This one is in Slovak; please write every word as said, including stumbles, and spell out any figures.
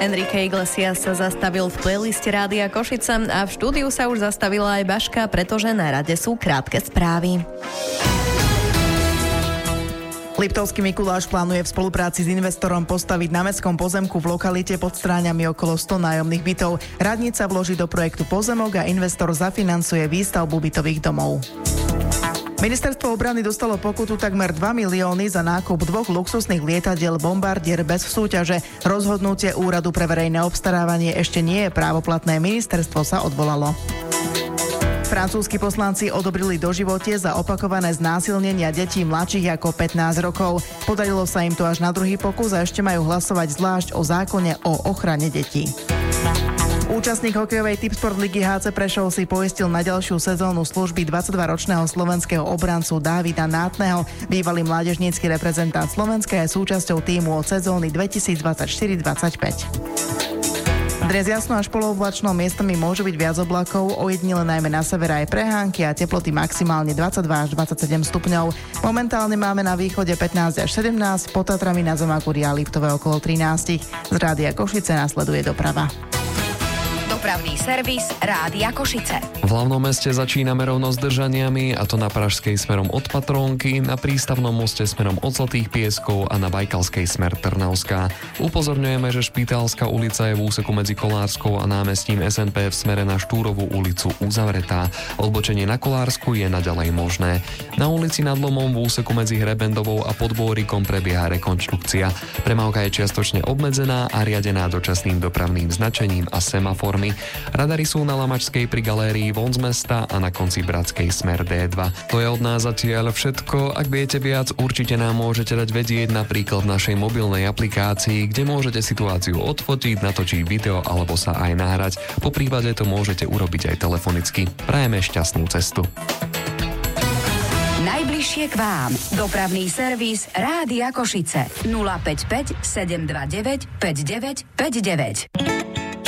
Enrique Iglesias sa zastavil v playliste Rádia Košice a v štúdiu sa už zastavila aj Baška, pretože na rade sú krátke správy. Liptovský Mikuláš plánuje v spolupráci s investorom postaviť na mestskom pozemku v lokalite pod Stráňami okolo sto nájomných bytov. Radnica vloží do projektu pozemok a investor zafinancuje výstavbu bytových domov. Ministerstvo obrany dostalo pokutu takmer dva milióny za nákup dvoch luxusných lietadiel Bombardier bez súťaže. Rozhodnutie Úradu pre verejné obstarávanie ešte nie je právoplatné, ministerstvo sa odvolalo. Francúzski poslanci odobrili doživotie za opakované znásilnenia detí mladších ako pätnásť rokov. Podarilo sa im to až na druhý pokus a ešte majú hlasovať zvlášť o zákone o ochrane detí. Účastník hokejovej Tipsport ligy há cé Prešov si poistil na ďalšiu sezónu služby dvadsaťdvaročného slovenského obrancu Dávida Nátneho. Bývalý mládežnícky reprezentant Slovenska je súčasťou tímu od sezóny dvetisícdvadsaťštyri dvadsaťpäť. Dnes jasno až polooblačno, miestami môže byť viac oblakov, ojedinele najmä na severe aj prehánky a teploty maximálne dvadsaťdva až dvadsaťsedem stupňov. Momentálne máme na východe pätnásť až sedemnásť, pod Tatrami na Zomagúri a Liptove okolo trinásť. Z Rádia Košice nasleduje doprava. Dopravný servis Rádia Košice. V hlavnom meste začíname rovno s držaniami, a to na Pražskej smerom od Patrónky, na Prístavnom moste smerom od Zlatých Pieskov a na Bajkalskej smer Trnavská. Upozorňujeme, že Špitálska ulica je v úseku medzi Kolárskou a námestím es en pé v smere na Štúrovú ulicu uzavretá. Odbočenie na Kolársku je naďalej možné. Na ulici Nad Lomom v úseku medzi Hrebendovou a Podbórikom prebieha rekonštrukcia. Premávka je čiastočne obmedzená a riadená dočasným dopravným značením a semaformi. Radary sú na Lamačskej pri galérii von z mesta a na konci Bratskej smer dé dva. To je od nás zatiaľ všetko. Ak viete viac, určite nám môžete dať vedieť napríklad v našej mobilnej aplikácii, kde môžete situáciu odfotiť, natočiť video alebo sa aj nahrať. Po prípade to môžete urobiť aj telefonicky. Prajeme šťastnú cestu. Najbližšie k vám. Dopravný servis Rádia Košice. nula päť päť sedem dva deväť päť deväť päť deväť.